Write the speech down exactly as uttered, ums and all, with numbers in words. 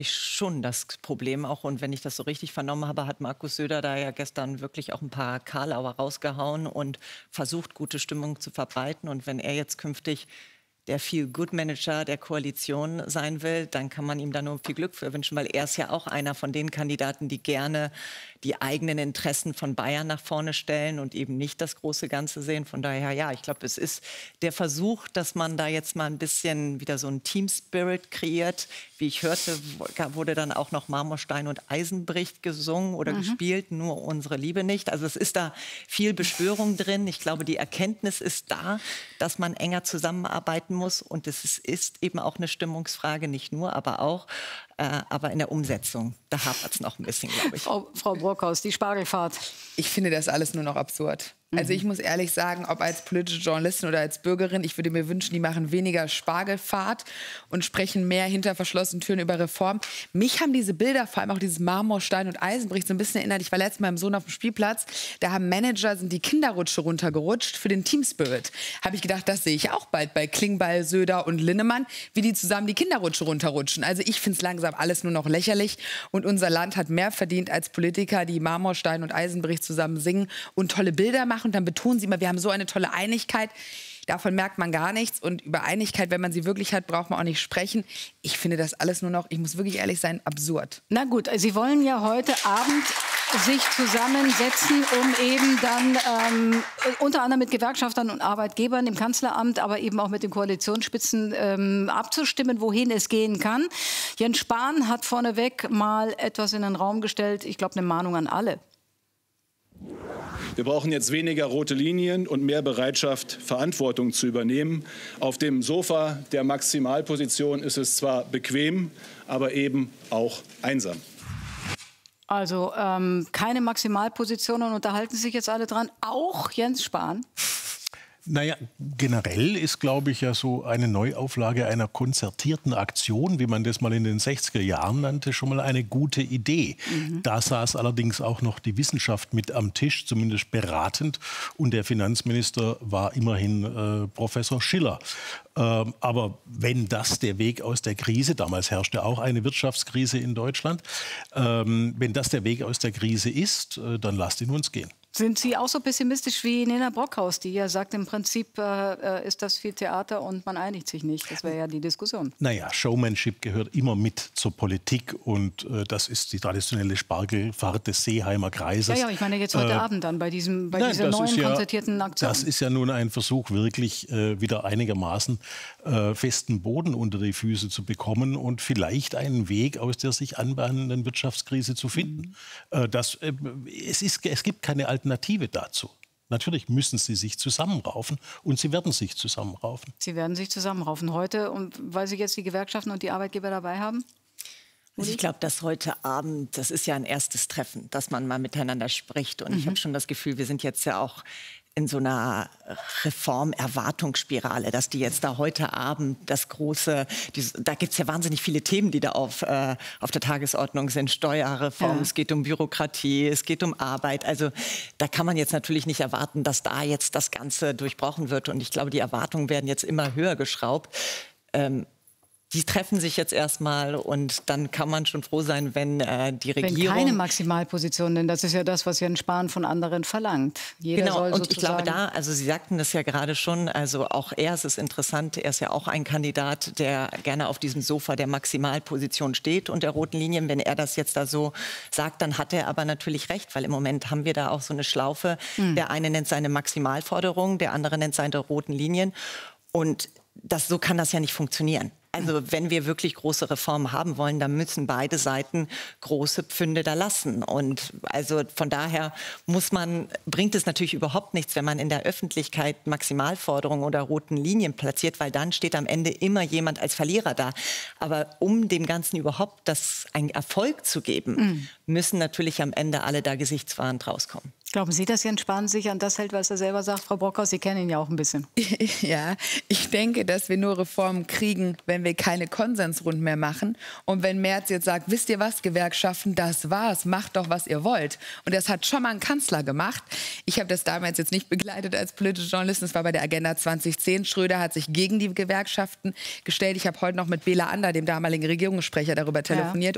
Schon das Problem auch. Und wenn ich das so richtig vernommen habe, hat Markus Söder da ja gestern wirklich auch ein paar Karlauer rausgehauen und versucht, gute Stimmung zu verbreiten. Und wenn er jetzt künftig der Feel-Good-Manager der Koalition sein will, dann kann man ihm da nur viel Glück für wünschen, weil er ist ja auch einer von den Kandidaten, die gerne die eigenen Interessen von Bayern nach vorne stellen und eben nicht das große Ganze sehen. Von daher, ja, ich glaube, es ist der Versuch, dass man da jetzt mal ein bisschen wieder so einen Team-Spirit kreiert. Wie ich hörte, wurde dann auch noch Marmorstein und Eisenbricht gesungen oder mhm. gespielt, nur unsere Liebe nicht. Also es ist da viel Beschwörung drin. Ich glaube, die Erkenntnis ist da, dass man enger zusammenarbeiten muss. Und es ist, ist eben auch eine Stimmungsfrage, nicht nur, aber auch. Äh, aber in der Umsetzung, da hapert es noch ein bisschen, glaube ich. Frau, Frau Brockhaus, die Spargelfahrt. Ich finde das alles nur noch absurd. Also ich muss ehrlich sagen, ob als politische Journalistin oder als Bürgerin, ich würde mir wünschen, die machen weniger Spargelfahrt und sprechen mehr hinter verschlossenen Türen über Reform. Mich haben diese Bilder, vor allem auch dieses Marmorstein und Eisenbricht, so ein bisschen erinnert. Ich war letztes Mal im Sohn auf dem Spielplatz, da haben Manager, sind die Kinderrutsche runtergerutscht für den Team Spirit. Habe ich gedacht, das sehe ich auch bald bei Klingbeil, Söder und Linnemann, wie die zusammen die Kinderrutsche runterrutschen. Also ich finde es langsam alles nur noch lächerlich und unser Land hat mehr verdient als Politiker, die Marmorstein und Eisenbricht zusammen singen und tolle Bilder machen. Und dann betonen sie immer, wir haben so eine tolle Einigkeit. Davon merkt man gar nichts. Und über Einigkeit, wenn man sie wirklich hat, braucht man auch nicht sprechen. Ich finde das alles nur noch, ich muss wirklich ehrlich sein, absurd. Na gut, Sie wollen ja heute Abend sich zusammensetzen, um eben dann ähm, unter anderem mit Gewerkschaftern und Arbeitgebern im Kanzleramt, aber eben auch mit den Koalitionsspitzen ähm, abzustimmen, wohin es gehen kann. Jens Spahn hat vorneweg mal etwas in den Raum gestellt, ich glaube, eine Mahnung an alle. Wir brauchen jetzt weniger rote Linien und mehr Bereitschaft, Verantwortung zu übernehmen. Auf dem Sofa der Maximalposition ist es zwar bequem, aber eben auch einsam. Also ähm, keine Maximalpositionen, unterhalten sich jetzt alle dran, auch Jens Spahn? Naja, generell ist, glaube ich, ja so eine Neuauflage einer konzertierten Aktion, wie man das mal in den sechziger Jahren nannte, schon mal eine gute Idee. Mhm. Da saß allerdings auch noch die Wissenschaft mit am Tisch, zumindest beratend. Und der Finanzminister war immerhin äh, Professor Schiller. Ähm, aber wenn das der Weg aus der Krise, damals herrschte auch eine Wirtschaftskrise in Deutschland, ähm, wenn das der Weg aus der Krise ist, äh, dann lasst ihn uns gehen. Sind Sie auch so pessimistisch wie Nena Brockhaus, die ja sagt, im Prinzip äh, ist das viel Theater und man einigt sich nicht? Das wäre ja die Diskussion. Naja, Showmanship gehört immer mit zur Politik und äh, das ist die traditionelle Spargelfahrt des Seeheimer Kreises. Ja, ja, ich meine jetzt heute äh, Abend dann bei, diesem, bei nein, dieser neuen ja, konzertierten Aktion. Das ist ja nun ein Versuch, wirklich äh, wieder einigermaßen äh, festen Boden unter die Füße zu bekommen und vielleicht einen Weg aus der sich anbahnenden Wirtschaftskrise zu finden. Mhm. Äh, das, äh, es, ist, es gibt keine Alternative. Alternative dazu. Natürlich müssen sie sich zusammenraufen und sie werden sich zusammenraufen. Sie werden sich zusammenraufen heute, und weil Sie jetzt die Gewerkschaften und die Arbeitgeber dabei haben? Also ich glaube, dass heute Abend, das ist ja ein erstes Treffen, dass man mal miteinander spricht. Und mhm. ich habe schon das Gefühl, wir sind jetzt ja auch in so einer Reform-Erwartungsspirale, dass die jetzt da heute Abend das große, die, da gibt es ja wahnsinnig viele Themen, die da auf, äh, auf der Tagesordnung sind. Steuerreform, ja. Es geht um Bürokratie, es geht um Arbeit. Also da kann man jetzt natürlich nicht erwarten, dass da jetzt das Ganze durchbrochen wird. Und ich glaube, die Erwartungen werden jetzt immer höher geschraubt. Ähm, Die treffen sich jetzt erstmal und dann kann man schon froh sein, wenn äh, die Regierung... Wenn keine Maximalposition, denn das ist ja das, was Jens Spahn von anderen verlangt. Jeder genau, soll und ich glaube sozusagen da, also Sie sagten das ja gerade schon, also auch er, es ist interessant, er ist ja auch ein Kandidat, der gerne auf diesem Sofa der Maximalposition steht und der roten Linien. Wenn er das jetzt da so sagt, dann hat er aber natürlich recht, weil im Moment haben wir da auch so eine Schlaufe. Hm. Der eine nennt seine Maximalforderung, der andere nennt seine roten Linien. Und das, so kann das ja nicht funktionieren. Also wenn wir wirklich große Reformen haben wollen, dann müssen beide Seiten große Pfünde da lassen. Und also von daher muss man, bringt es natürlich überhaupt nichts, wenn man in der Öffentlichkeit Maximalforderungen oder roten Linien platziert, weil dann steht am Ende immer jemand als Verlierer da. Aber um dem Ganzen überhaupt das einen Erfolg zu geben, mhm. müssen natürlich am Ende alle da gesichtswahrend rauskommen. Glauben Sie, dass Jens Spahn sich an das hält, was er selber sagt? Frau Brockhaus, Sie kennen ihn ja auch ein bisschen. Ja, ich denke, dass wir nur Reformen kriegen, wenn wir keine Konsensrunden mehr machen. Und wenn Merz jetzt sagt, wisst ihr was, Gewerkschaften, das war's, macht doch, was ihr wollt. Und das hat schon mal ein Kanzler gemacht. Ich habe das damals jetzt nicht begleitet als politische Journalistin. Das war bei der Agenda zwanzig zehn. Schröder hat sich gegen die Gewerkschaften gestellt. Ich habe heute noch mit Bela Ander, dem damaligen Regierungssprecher, darüber telefoniert. Ja.